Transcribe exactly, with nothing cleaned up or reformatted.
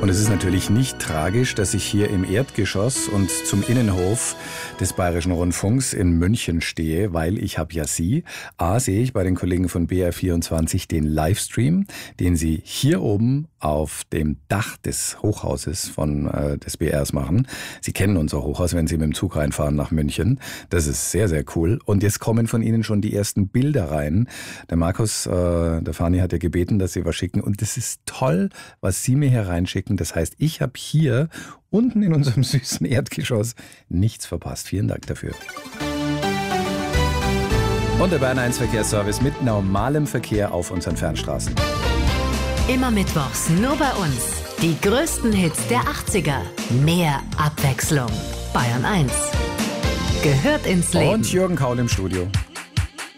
Und es ist natürlich nicht tragisch, dass ich hier im Erdgeschoss und zum Innenhof des Bayerischen Rundfunks in München stehe, weil ich habe ja Sie. A, sehe ich bei den Kollegen von B R vierundzwanzig den Livestream, den Sie hier oben auf dem Dach des Hochhauses von äh, des B Rs machen. Sie kennen unser Hochhaus, wenn Sie mit dem Zug reinfahren nach München. Das ist sehr, sehr cool. Und jetzt kommen von Ihnen schon die ersten Bilder rein. Der Markus, äh, der Fani hat ja gebeten, dass Sie was schicken. Und das ist toll, was Sie mir hier reinschicken. Das heißt, ich habe hier unten in unserem süßen Erdgeschoss nichts verpasst. Vielen Dank dafür. Und der Bayern eins Verkehrsservice mit normalem Verkehr auf unseren Fernstraßen. Immer mittwochs nur bei uns. Die größten Hits der achtziger. Mehr Abwechslung. Bayern eins. Gehört ins Leben. Und Jürgen Kaul im Studio.